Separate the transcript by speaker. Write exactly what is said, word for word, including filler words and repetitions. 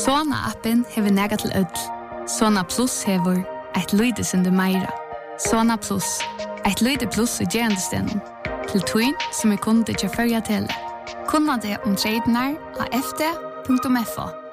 Speaker 1: Sona-appen hever nega til ødel. Sona Plus hever et lyde som du meira. Sona Plus, et lyde pluss i gerandestenen. Til tøyn som er kunde til førja tele. Kunna det om tradene av f d punktum f o.